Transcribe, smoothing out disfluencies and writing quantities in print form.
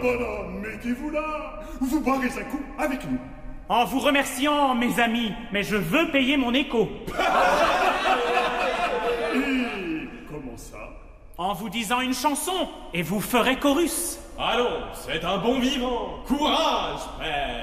bonhomme, mettez-vous là. Vous boirez un coup avec nous. En vous remerciant, mes amis, mais je veux payer mon écho. Et comment ça? En vous disant une chanson, et vous ferez chorus. Allons, c'est un bon vivant. Courage, père.